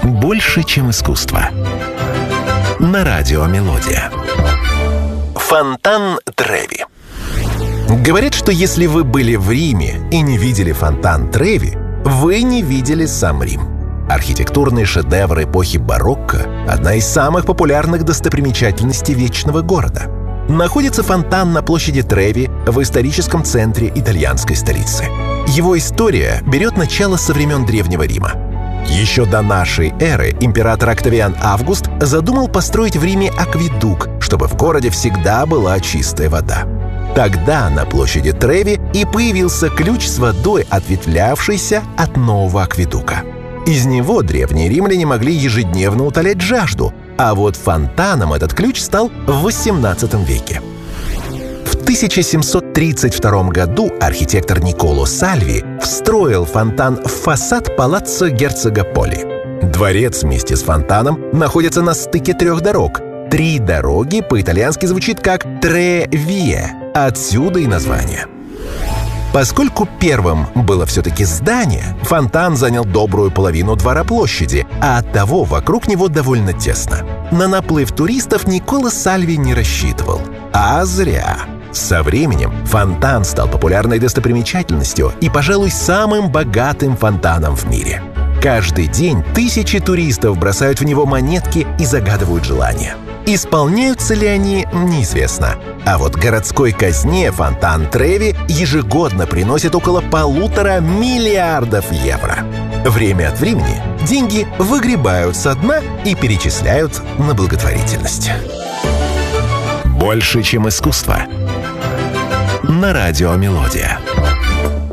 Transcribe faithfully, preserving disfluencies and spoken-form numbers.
Больше, чем искусство. На радио «Мелодия». Фонтан Треви. Говорят, что если вы были в Риме и не видели фонтан Треви, вы не видели сам Рим. Архитектурный шедевр эпохи барокко – одна из самых популярных достопримечательностей вечного города. Находится фонтан на площади Треви в историческом центре итальянской столицы. Его история берет начало со времен Древнего Рима. Еще до нашей эры император Октавиан Август задумал построить в Риме акведук, чтобы в городе всегда была чистая вода. Тогда на площади Треви и появился ключ с водой, ответвлявшийся от нового акведука. Из него древние римляне могли ежедневно утолять жажду, а вот фонтаном этот ключ стал в восемнадцатом веке. В тысяча семьсот тридцать втором году архитектор Никколо Сальви встроил фонтан в фасад палаццо герцога Поли. Дворец вместе с фонтаном находится на стыке трех дорог. Три дороги по-итальянски звучит как «Tre vie», отсюда и название. Поскольку первым было все-таки здание, фонтан занял добрую половину двора площади, а оттого вокруг него довольно тесно. На наплыв туристов Никколо Сальви не рассчитывал. А зря. Со временем фонтан стал популярной достопримечательностью и, пожалуй, самым богатым фонтаном в мире. Каждый день тысячи туристов бросают в него монетки и загадывают желания. Исполняются ли они, неизвестно. А вот городской казне фонтан Треви ежегодно приносит около полутора миллиардов евро. Время от времени деньги выгребают со дна и перечисляют на благотворительность. Больше, чем искусство. На радио «Мелодия».